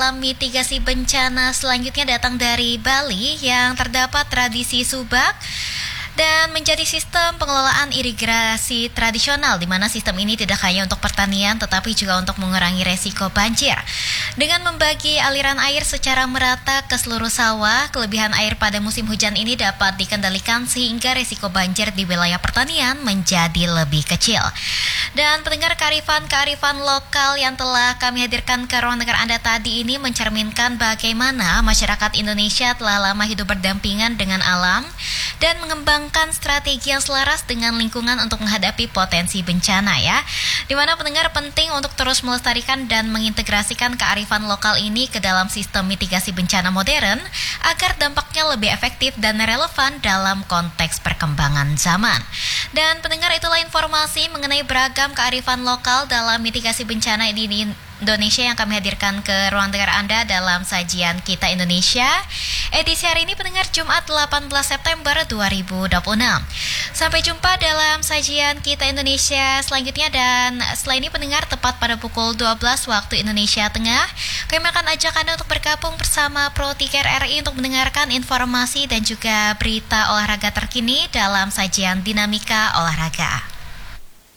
dalam mitigasi bencana selanjutnya datang dari Bali yang terdapat tradisi subak dan menjadi sistem pengelolaan irigasi tradisional di mana sistem ini tidak hanya untuk pertanian tetapi juga untuk mengurangi resiko banjir. Dengan membagi aliran air secara merata ke seluruh sawah, kelebihan air pada musim hujan ini dapat dikendalikan sehingga resiko banjir di wilayah pertanian menjadi lebih kecil. Dan pendengar, kearifan lokal yang telah kami hadirkan ke ruang dengar Anda tadi ini mencerminkan bagaimana masyarakat Indonesia telah lama hidup berdampingan dengan alam dan mengembangkan strategi yang selaras dengan lingkungan untuk menghadapi potensi bencana ya. Di mana pendengar penting untuk terus melestarikan dan mengintegrasikan kearifan lokal ini ke dalam sistem mitigasi bencana modern agar dampaknya lebih efektif dan relevan dalam konteks perkembangan zaman. Dan pendengar, itulah informasi mengenai beragam kearifan lokal dalam mitigasi bencana di Indonesia yang kami hadirkan ke ruang dengar Anda dalam sajian Kita Indonesia edisi hari ini pendengar Jumat 18 September 2026. Sampai jumpa dalam sajian Kita Indonesia selanjutnya, dan setelah ini pendengar tepat pada pukul 12 waktu Indonesia Tengah kami akan ajak Anda untuk bergabung bersama Pro 3 RRI untuk mendengarkan informasi dan juga berita olahraga terkini dalam sajian Dinamika Olahraga.